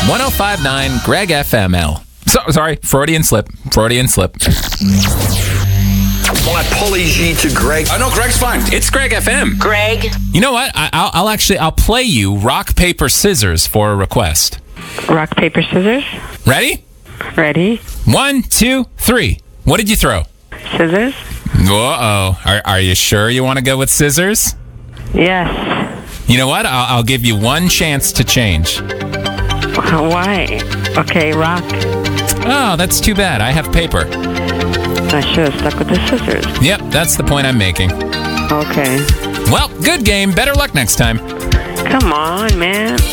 1059 Greg FML. Sorry, Freudian slip. My apology to Greg. Oh, no, Greg's fine. It's Greg FM. Greg. You know what? I'll play you rock, paper, scissors for a request. Rock, paper, scissors. Ready? Ready. 1, 2, 3. What did you throw? Scissors. Uh-oh. Are you sure you want to go with scissors? Yes. You know what? I'll give you one chance to change. Why? Okay, rock. Oh, that's too bad. I have paper. I should have stuck with the scissors. Yep, that's the point I'm making. Okay. Well, good game. Better luck next time. Come on, man.